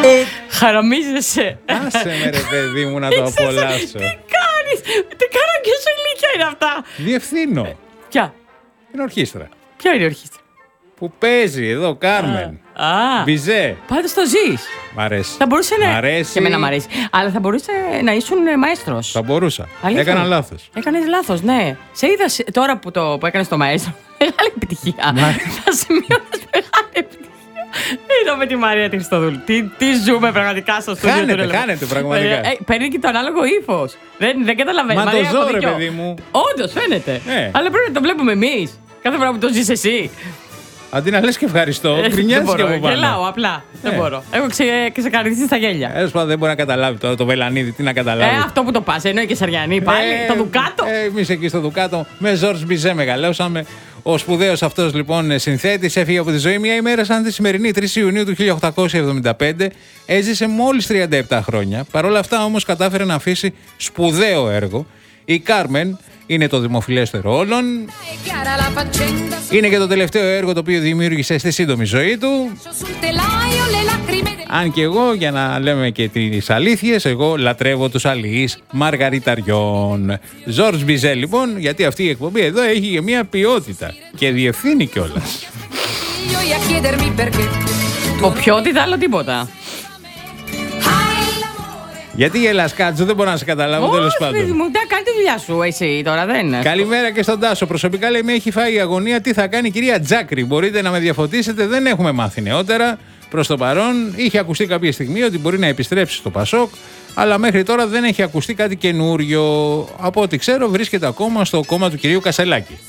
Χαραμίζεσαι. Άσε με ρε παιδί μου να το απολαύσω. Τι κάνεις? Τι κάνω και σου ηλικία είναι αυτά? Διευθύνω Ποια? την ορχήστρα Ποια είναι η ορχήστρα? που παίζει εδώ, Κάρμεν. Μπιζέ. Πάντως το ζεις. Μ' αρέσει. Θα μπορούσε Μ' να. αρέσει. Και εμένα μ' αρέσει. Αλλά θα μπορούσε να ήσουν μαέστρος. Θα μπορούσα. Αλήθεια. Έκανα λάθος. Έκανες λάθος, ναι. Σε είδα τώρα που έκανες το μαέστρο. Μεγάλη επιτυχία. Θα σημειώνεις μεγάλη επιτυχία. Είδα με τη Μαρία τη Χριστοδούλου. Τι ζούμε πραγματικά στο στούντιο. Κάνετε πραγματικά. Παίρνει και τον άλογο ύφος. Δεν καταλαβαίνω. Μα το ζω, ρε παιδί μου. Όντως φαίνεται. Αλλά πρέπει να το βλέπουμε εμείς. Κάθε φορά που το ζεις εσύ. Αντί να λες και ευχαριστώ, γκρινιάζεις και από πάνω. Γελάω απλά. Δεν μπορώ. Έχω ξεκαρδιστεί στα γέλια. Δεν μπορεί να καταλάβει τώρα το Βελανίδη, τι να καταλάβει. Αυτό που το πας, εννοεί και Σαριανή πάλι. Το Δουκάτο. Εμείς εκεί στο Δουκάτο με Ζορζ Μπιζέ μεγαλώσαμε. Ο σπουδαίος αυτός λοιπόν συνθέτης έφυγε από τη ζωή μια ημέρα σαν τη σημερινή 3 Ιουνίου του 1875. Έζησε μόλις 37 χρόνια. Παρ' όλα αυτά όμως κατάφερε να αφήσει σπουδαίο έργο. Η Κάρμεν είναι το δημοφιλέστερο όλων. Είναι και το τελευταίο έργο το οποίο δημιούργησε στη σύντομη ζωή του. Αν και εγώ, για να λέμε και τις αλήθειες, εγώ λατρεύω τους αλληλείς μαργαριταριών. Ζορζ Μπιζέ λοιπόν, γιατί αυτή η εκπομπή εδώ έχει και μια ποιότητα και διευθύνει κιόλας. Ο ποιότητα, άλλο τίποτα. Γιατί γελάς, Κάτσο, δεν μπορώ να σε καταλάβω, τέλος πάντων. Όχι, μου, κάνει τη δουλειά σου εσύ τώρα, δεν είναι. Καλημέρα και στον Τάσο. Προσωπικά λέει με έχει φάει η αγωνία. Τι θα κάνει η κυρία Τζάκρη? Μπορείτε να με διαφωτίσετε? Δεν έχουμε μάθει νεότερα. Προς το παρόν, είχε ακουστεί κάποια στιγμή ότι μπορεί να επιστρέψει στο Πασόκ, αλλά μέχρι τώρα δεν έχει ακουστεί κάτι καινούριο. Από ό,τι ξέρω, βρίσκεται ακόμα στο κόμμα του κυρίου Κασελάκη.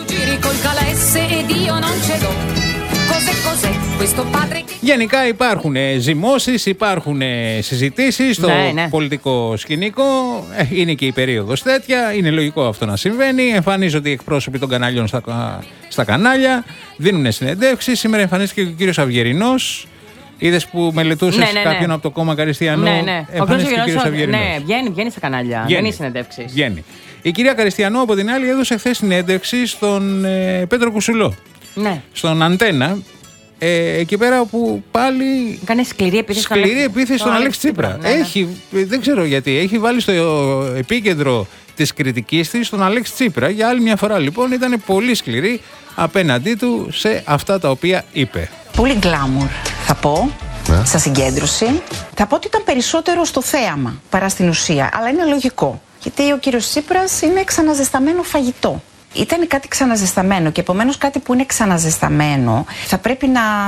Γενικά υπάρχουν ζυμώσεις, υπάρχουν συζητήσεις στο πολιτικό σκηνικό. Είναι και η περίοδος τέτοια. Είναι λογικό αυτό να συμβαίνει. Εμφανίζονται οι εκπρόσωποι των καναλιών στα κανάλια. Δίνουν συνεντεύξεις. Σήμερα εμφανίστηκε και ο κύριος Αυγερινός. Είδες που μελετούσες κάποιον από το κόμμα Καριστιανού? Εμφανίστηκε ο κύριος Αυγερινός. Ναι, βγαίνει στα κανάλια. Δεν είναι συνεντεύξεις. Βγαίνει. Η κυρία Καριστιανού από την άλλη έδωσε χθες συνέντευξη στον Πέτρο Κουσουλό. Ναι. Στον Αντένα. Εκεί πέρα όπου πάλι. Κάνει σκληρή επίθεση στον Αλέξη Τσίπρα. Έχει, δεν ξέρω γιατί, έχει βάλει στο επίκεντρο της κριτικής της τον Αλέξη Τσίπρα. Για άλλη μια φορά λοιπόν ήταν πολύ σκληρή απέναντί του σε αυτά τα οποία είπε. Πολύ γκλάμουρ θα πω, στα συγκέντρωση. Θα πω ότι ήταν περισσότερο στο θέαμα παρά στην ουσία, αλλά είναι λογικό. Γιατί ο κύριος Τσίπρας είναι ξαναζεσταμένο φαγητό. Ήταν κάτι ξαναζεσταμένο και επομένως κάτι που είναι ξαναζεσταμένο θα πρέπει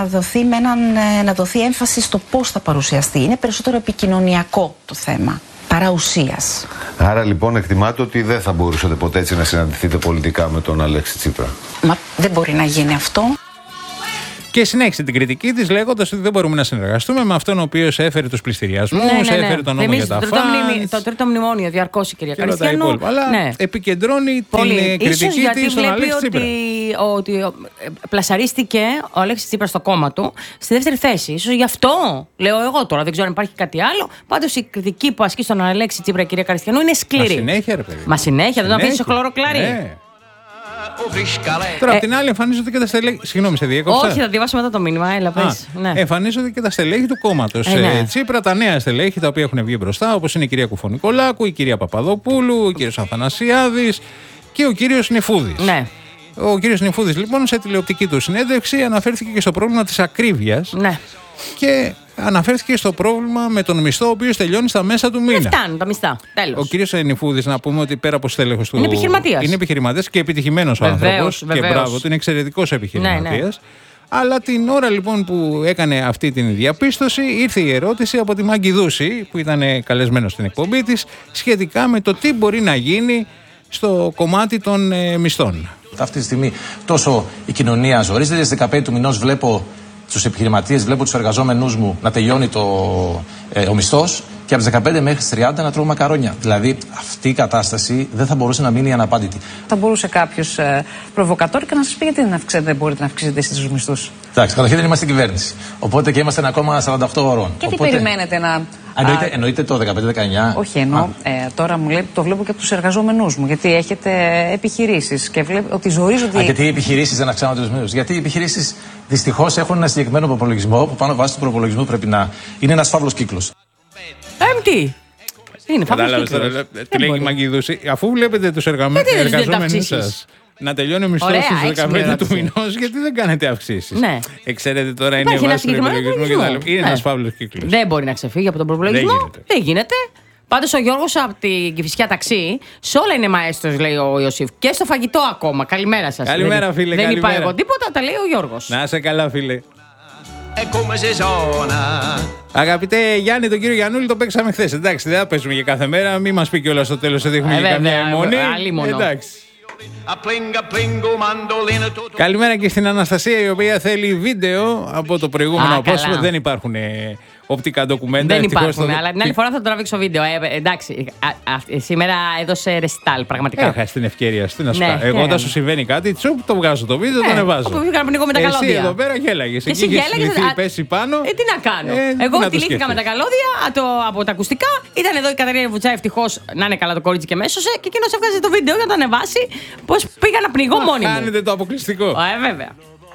να δοθεί έμφαση στο πώς θα παρουσιαστεί. Είναι περισσότερο επικοινωνιακό το θέμα παρά ουσίας. Άρα λοιπόν εκτιμάτε ότι δεν θα μπορούσατε ποτέ έτσι να συναντηθείτε πολιτικά με τον Αλέξη Τσίπρα? Μα δεν μπορεί να γίνει αυτό. Και συνέχισε την κριτική της λέγοντας ότι δεν μπορούμε να συνεργαστούμε με αυτόν ο οποίος έφερε τους πληστηριασμούς, έφερε τον νόμο για τα φανς. Το τρίτο μνημόνιο διαρκώς η κυρία Καριστιανού. Αλλά επικεντρώνει την κριτική της στον Αλέξη Τσίπρα. Ότι πλασαρίστηκε ο Αλέξης Τσίπρας στο κόμμα του στη δεύτερη θέση. Ίσως γι' αυτό, λέω εγώ τώρα, δεν ξέρω αν υπάρχει κάτι άλλο. Πάντως η κριτική που ασκεί στον Αλέξη Τσίπρα η κυρία Καριστιανού είναι σκληρή. Μα συνέχεια, ρε παιδί. Μα συνέχεια, δεν τον αφήσει σε χλωροκλάρι. Τώρα απ' την άλλη εμφανίζονται και τα στελέχη. Συγγνώμη, σε διέκοψα. Όχι, θα διαβάσω μετά το μήνυμα. Έλα, πες. Εμφανίζονται και τα στελέχη του κόμματος. Τσίπρα, τα νέα στελέχη τα οποία έχουν βγει μπροστά, όπως είναι η κυρία Κουφωνικολάκου, η κυρία Παπαδοπούλου, ο κύριος Αθανασιάδης και ο κύριος Νιφούδης. Ναι. Ο κύριος Νιφούδης, λοιπόν, σε τηλεοπτική του συνέντευξη αναφέρθηκε και στο πρόβλημα της ακρίβειας. Ναι. Και αναφέρθηκε στο πρόβλημα με τον μισθό, ο οποίος τελειώνει στα μέσα του μήνα. Δεν φτάνουν τα μισθά. Τέλος. Ο κύριος Νιφούδης, να πούμε ότι πέρα από στέλεχος του. Είναι επιχειρηματίας. Είναι επιχειρηματίας και επιτυχημένος άνθρωπος. Και μπράβο του, είναι εξαιρετικός επιχειρηματίας. Ναι. Αλλά την ώρα λοιπόν που έκανε αυτή την διαπίστωση, ήρθε η ερώτηση από τη Μάγκη Δούση, που ήταν καλεσμένος στην εκπομπή της, σχετικά με το τι μπορεί να γίνει στο κομμάτι των μισθών. Αυτή τη στιγμή τόσο η κοινωνία ζορίζεται. Στις 15 του μηνός βλέπω τους επιχειρηματίες, βλέπω τους εργαζόμενους μου να τελειώνει ο μισθός και από τις 15 μέχρι τις 30 να τρώω μακαρόνια. Δηλαδή αυτή η κατάσταση δεν θα μπορούσε να μείνει αναπάντητη. Θα μπορούσε κάποιος προβοκατόρικα να σας πει γιατί δεν μπορείτε να αυξήσετε εσείς τους μισθούς. Εντάξει, καταρχήν δεν είμαστε κυβέρνηση. Οπότε και είμαστε ακόμα 48 ώρων. Και τι περιμένετε να Εννοείται το 15-19. Όχι, εννοώ. Τώρα μου λέει το βλέπω και από τους εργαζόμενούς μου. Γιατί έχετε επιχειρήσεις και βλέπω ότι ζορίζονται. Γιατί οι επιχειρήσεις δεν αυξάνονται τους μισθούς? Γιατί οι επιχειρήσεις δυστυχώς έχουν ένα συγκεκριμένο προπολογισμό που πάνω βάσει του προπολογισμού πρέπει να είναι ένας φαύλος κύκλος. Τι? Είναι φαύλος κύκλος. Τι λέει η Μαγκηδούση, αφού βλέπετε τους εργαζόμενους σας να τελειώνει ο μισθός στους 15 του μηνός, γιατί δεν κάνετε αυξήσεις? Ναι. Ξέρετε τώρα, είναι βάση του προπολογισμού και είναι ένας φαύλος κύκλος. Δεν μπορεί να ξεφύγει από τον προπολογισμό. Δεν γίνεται. Πάντως ο Γιώργος από την Κηφισιά ταξί, σε όλα είναι μαέστρος, λέει ο Ιωσήφ. Και στο φαγητό ακόμα. Καλημέρα σας. Καλημέρα, φίλε. Δεν είπα εγώ τίποτα, τα λέει ο Γιώργος. Να είσαι καλά, φίλε. Αγαπητέ Γιάννη, τον κύριο Γιαννούλη τον παίξαμε χθες. Εντάξει, δεν θα παίζουμε για κάθε μέρα. Μην μας πει κιόλας στο τέλος ότι έχουμε καμιά αιμονή. Εντάξει. Καλημέρα και στην Αναστασία, η οποία θέλει βίντεο από το προηγούμενο απόσπασμα. Δεν υπάρχουν οπτικά ντοκουμέντα. Δεν υπάρχουν, αλλά την άλλη φορά θα το τραβήξω βίντεο. Εντάξει, σήμερα έδωσε ρεστάλ, πραγματικά. Έχα την ευκαιρία, τι να σου πω. Εγώ όταν σου συμβαίνει κάτι, τσουπ, το βγάζω το βίντεο, το ανεβάζω. Εσύ εδώ πέρα γέλαγες. Εκεί γέλαγες, πέσει πάνω. Τι να κάνω. Εγώ τυλίχθηκα με τα καλώδια από τα ακουστικά. Ήταν εδώ η Καταρίνα Βουτσά, ευτυχώς να είναι καλά το κορίτσι και μέσωσε. Και εκείνος έβγαζε το βίντεο για να το ανεβάσει. Πώς πήγα να πνιγώ μόνη μου. Κάνετε το αποκλειστικό. Βέβαια.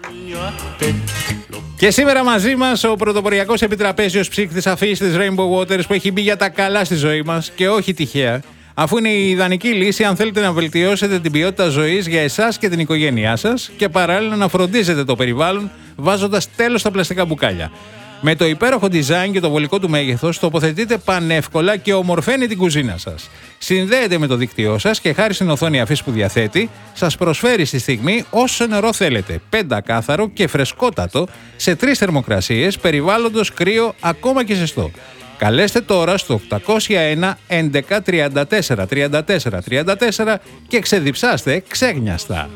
Και σήμερα μαζί μας ο πρωτοποριακός επιτραπέζιος ψύκτης αφής της Rainbow Waters, που έχει μπει για τα καλά στη ζωή μας και όχι τυχαία, αφού είναι η ιδανική λύση αν θέλετε να βελτιώσετε την ποιότητα ζωής για εσάς και την οικογένειά σας και παράλληλα να φροντίζετε το περιβάλλον βάζοντας τέλος στα πλαστικά μπουκάλια. Με το υπέροχο design και το βολικό του μέγεθος τοποθετείτε πανεύκολα και ομορφαίνει την κουζίνα σας. Συνδέεται με το δίκτυό σας και χάρη στην οθόνη αφής που διαθέτει, σας προσφέρει στη στιγμή όσο νερό θέλετε. Πεντακάθαρο και φρεσκότατο σε 3 θερμοκρασίες, περιβάλλοντος κρύο ακόμα και ζεστό. Καλέστε τώρα στο 801 11 34 34 34 και ξεδιψάστε ξέγνιαστα.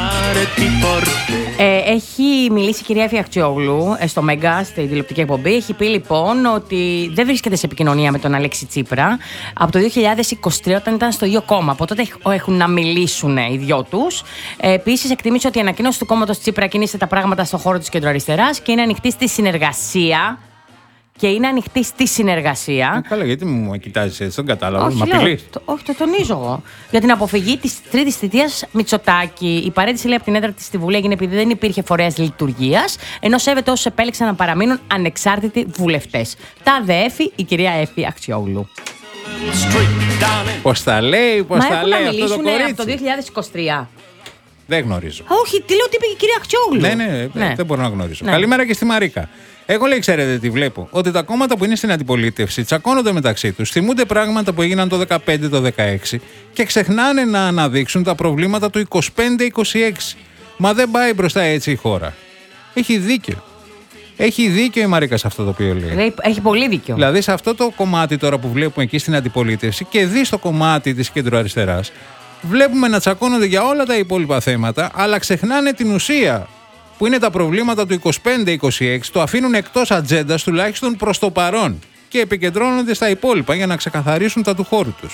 Έχει μιλήσει η κυρία Έφη Αχτσιόγλου στο Μέγκα, στη τηλεοπτική εκπομπή. Έχει πει λοιπόν ότι δεν βρίσκεται σε επικοινωνία με τον Αλέξη Τσίπρα από το 2023, όταν ήταν στο ίδιο κόμμα. Από τότε έχουν να μιλήσουν οι δυο τους. Επίσης, εκτίμησε ότι η ανακοίνωση του κόμματος Τσίπρα κίνησε τα πράγματα στον χώρο της κεντροαριστεράς και είναι ανοιχτή στη συνεργασία. Καλά, γιατί μου κοιτάζεις έτσι, τον κατάλαβα. Όχι, το τονίζω εγώ. Για την αποφυγή της τρίτης θητείας Μητσοτάκη. Η παρέτηση, λέει, από την έδρα της στη Βουλή έγινε επειδή δεν υπήρχε φορέας λειτουργίας, ενώ σέβεται όσους επέλεξαν να παραμείνουν ανεξάρτητοι βουλευτές. Τα ΔΕΕΦΗ, η κυρία Έφη Αχτσιόγλου. Πώς τα λέει, πώς τα λέει αυτό το κορίτσι. Από το 2023. Δεν γνωρίζω. Όχι, τι λέω, τι είπε η κυρία Αχτσιόγλου. Ναι, δεν μπορώ να γνωρίζω. Ναι. Καλημέρα και στη Μαρίκα. Εγώ, λέει, ξέρετε τι βλέπω? Ότι τα κόμματα που είναι στην αντιπολίτευση τσακώνονται μεταξύ τους, θυμούνται πράγματα που έγιναν το 2015, το 2016 και ξεχνάνε να αναδείξουν τα προβλήματα του 25-26. Μα δεν πάει μπροστά έτσι η χώρα. Έχει δίκιο. Έχει δίκιο η Μαρίκα σε αυτό το οποίο λέει. Έχει πολύ δίκιο. Δηλαδή, σε αυτό το κομμάτι τώρα που βλέπουμε εκεί στην αντιπολίτευση και δει στο κομμάτι της κεντροαριστεράς, βλέπουμε να τσακώνονται για όλα τα υπόλοιπα θέματα, αλλά ξεχνάνε την ουσία, που είναι τα προβλήματα του 25-26, το αφήνουν εκτός ατζέντας τουλάχιστον προς το παρόν και επικεντρώνονται στα υπόλοιπα για να ξεκαθαρίσουν τα του χώρου τους.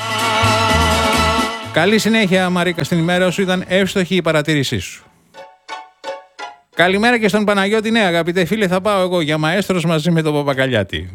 Καλή συνέχεια, Μαρίκα, στην ημέρα σου. Ήταν εύστοχη η παρατήρησή σου. Καλημέρα και στον Παναγιώτη. Ναι, αγαπητέ φίλε, θα πάω εγώ για μαέστρος μαζί με τον Παπακαλιάτη.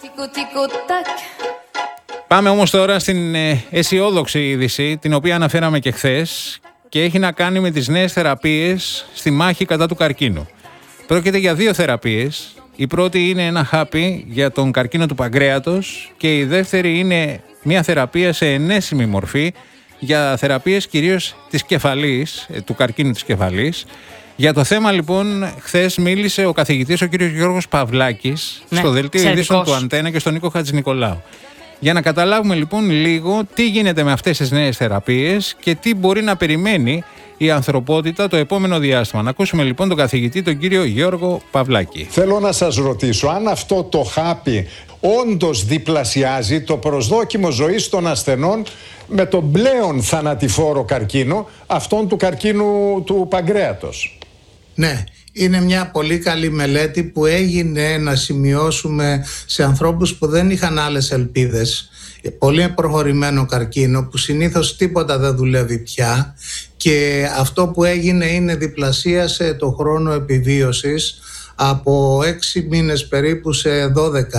Πάμε όμως τώρα στην αισιόδοξη είδηση, την οποία αναφέραμε και χθες, και έχει να κάνει με τις νέες θεραπείες στη μάχη κατά του καρκίνου. Πρόκειται για 2 θεραπείες. Η πρώτη είναι ένα χάπι για τον καρκίνο του παγκρέατος και η δεύτερη είναι μια θεραπεία σε ενέσιμη μορφή για θεραπείες κυρίως της κεφαλής, του καρκίνου της κεφαλής. Για το θέμα λοιπόν χθες μίλησε ο καθηγητής ο κύριος Γιώργος Παυλάκης, στο δελτίο ειδήσεων του Αντένα και στον Νίκο Χατζηνικολάου. Για να καταλάβουμε λοιπόν λίγο τι γίνεται με αυτές τις νέες θεραπείες και τι μπορεί να περιμένει η ανθρωπότητα το επόμενο διάστημα. Να ακούσουμε λοιπόν τον καθηγητή, τον κύριο Γιώργο Παυλάκη. Θέλω να σας ρωτήσω αν αυτό το χάπι όντως διπλασιάζει το προσδόκιμο ζωής των ασθενών με τον πλέον θανατηφόρο καρκίνο, αυτόν του καρκίνου του παγκρέατος. Ναι. Είναι μια πολύ καλή μελέτη που έγινε να σημειώσουμε σε ανθρώπους που δεν είχαν άλλες ελπίδες. Πολύ προχωρημένο καρκίνο που συνήθως τίποτα δεν δουλεύει πια, και αυτό που έγινε είναι διπλασίασε το χρόνο επιβίωσης από 6 μήνες περίπου σε 12.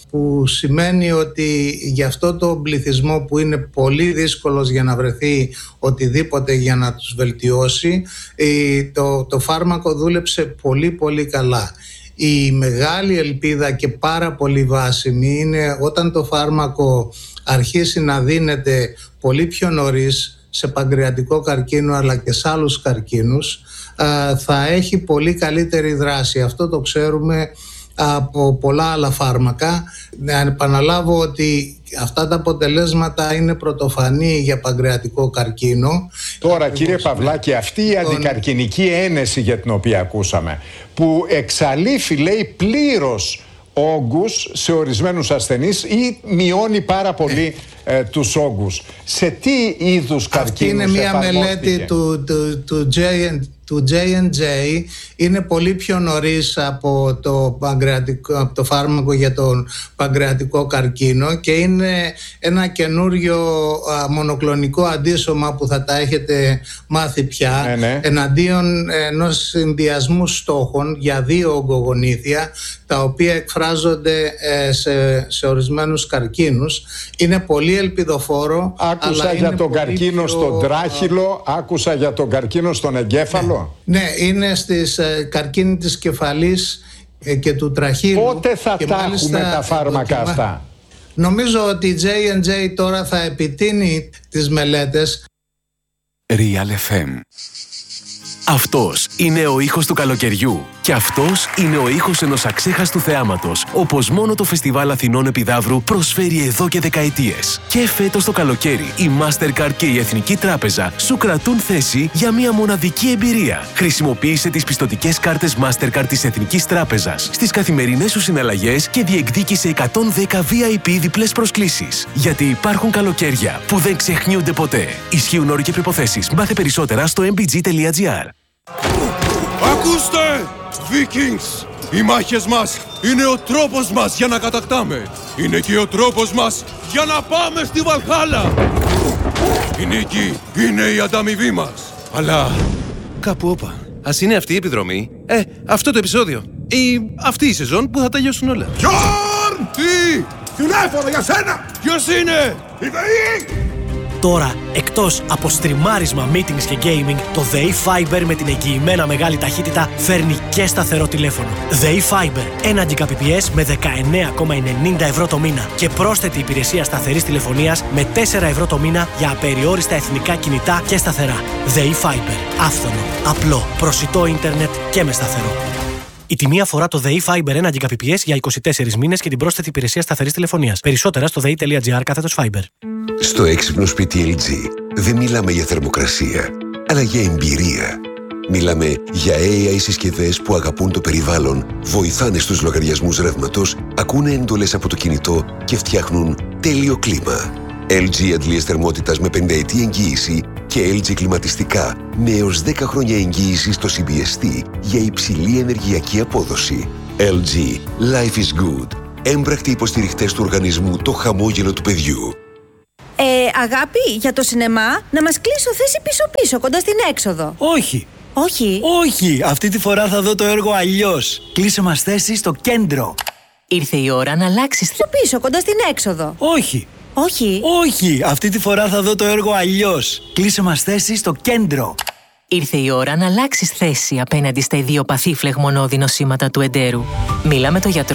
που σημαίνει ότι για αυτό το πληθυσμό που είναι πολύ δύσκολος για να βρεθεί οτιδήποτε για να τους βελτιώσει, το φάρμακο δούλεψε πολύ πολύ καλά. Η μεγάλη ελπίδα και πάρα πολύ βάσιμη είναι όταν το φάρμακο αρχίσει να δίνεται πολύ πιο νωρίς σε παγκρεατικό καρκίνο αλλά και σε άλλους καρκίνους, θα έχει πολύ καλύτερη δράση. Αυτό το ξέρουμε από πολλά άλλα φάρμακα. Να επαναλάβω ότι αυτά τα αποτελέσματα είναι πρωτοφανή για παγκρεατικό καρκίνο. Τώρα κύριε Παυλάκη, αυτή η αντικαρκινική ένεση για την οποία ακούσαμε, που εξαλείφει λέει πλήρως όγκους σε ορισμένους ασθενείς ή μειώνει πάρα πολύ τους όγκους, σε τι είδους καρκίνους αυτή είναι μια μελέτη του J&J, είναι πολύ πιο νωρίς από το φάρμακο για τον παγκρεατικό καρκίνο και είναι ένα καινούριο μονοκλονικό αντίσωμα που θα τα έχετε μάθει πια, εναντίον ενός συνδυασμού στόχων για 2 ογκογονίδια, τα οποία εκφράζονται σε ορισμένους καρκίνους. Είναι πολύ ελπιδοφόρο. Άκουσα για τον καρκίνο στον τράχυλο, άκουσα για τον καρκίνο στον εγκέφαλο. Ναι, είναι στις καρκίνοι της κεφαλής και του τραχύλου. Πότε θα τα έχουμε τα φάρμακα αυτά? Νομίζω ότι η J&J τώρα θα επιτείνει τις μελέτες. Real FM. Αυτός είναι ο ήχος του καλοκαιριού. Και αυτός είναι ο ήχος ενός αξέχαστου θεάματος, όπως μόνο το Φεστιβάλ Αθηνών Επιδαύρου προσφέρει εδώ και δεκαετίες. Και φέτος το καλοκαίρι, η Mastercard και η Εθνική Τράπεζα σου κρατούν θέση για μια μοναδική εμπειρία. Χρησιμοποίησε τις πιστωτικές κάρτες Mastercard της Εθνικής Τράπεζας στις καθημερινές σου συναλλαγές και διεκδίκησε 110 VIP διπλές προσκλήσεις. Γιατί υπάρχουν καλοκαίρια που δεν ξεχνιούνται ποτέ. Ισχύουν όροι και προϋποθέσεις. Μάθε περισσότερα στο mbg.gr. Ακούστε! Vikings! Οι μάχες μας είναι ο τρόπος μας για να κατακτάμε. Είναι και ο τρόπος μας για να πάμε στη Βαλχάλα. Η νίκη είναι η ανταμοιβή μας. Αλλά κάπου όπα. Ας είναι αυτή η επιδρομή, αυτό το επεισόδιο ή αυτή η σεζόν που θα τελειώσουν όλα. Γιόρν! Τι! Τηλέφωνο για σένα! Ποιος είναι? Η ΔΕΗ! Τώρα, εκτός από στριμάρισμα, meetings και gaming, το ΔΕΗ Fiber με την εγγυημένα μεγάλη ταχύτητα φέρνει και σταθερό τηλέφωνο. ΔΕΗ Fiber, 1 Gbps με 19,90 ευρώ το μήνα και πρόσθετη υπηρεσία σταθερής τηλεφωνίας με 4 ευρώ το μήνα για απεριόριστα εθνικά κινητά και σταθερά. ΔΕΗ Fiber, άφθονο, απλό, προσιτό ίντερνετ και με σταθερό. Η τιμή αφορά το ΔΕΗ Fiber 1 Gbps για 24 μήνες και την πρόσθετη υπηρεσία σταθερής τηλεφωνίας. Περισσότερα στο dei.gr/Fiber. Στο έξυπνο σπίτι LG δεν μιλάμε για θερμοκρασία, αλλά για εμπειρία. Μιλάμε για AI συσκευές που αγαπούν το περιβάλλον, βοηθάνε στους λογαριασμούς ρεύματος, ακούνε εντολές από το κινητό και φτιάχνουν τέλειο κλίμα. LG αντλίες θερμότητας με 5ετή εγγύηση και LG κλιματιστικά με έως 10 χρόνια εγγύηση στο CBST για υψηλή ενεργειακή απόδοση. LG. Life is good. Έμπρακτοι υποστηριχτές του οργανισμού Το Χαμόγελο του Παιδιού. Αγάπη, για το σινεμά, να μας κλείσω θέση πίσω-πίσω, κοντά στην έξοδο. Όχι. Όχι. Όχι, αυτή τη φορά θα δω το έργο αλλιώς. Κλείσε μας θέση στο κέντρο. Ήρθε η ώρα να αλλάξεις πίσω, κοντά στην έξοδο. Όχι. Όχι. Όχι, αυτή τη φορά θα δω το έργο αλλιώς. Κλείσε μας θέση στο κέντρο. Ήρθε η ώρα να αλλάξεις θέση απέναντι στα ιδιοπαθή φλεγμονώδη νοσήματα του εντέρου. Μίλα με τον γιατρό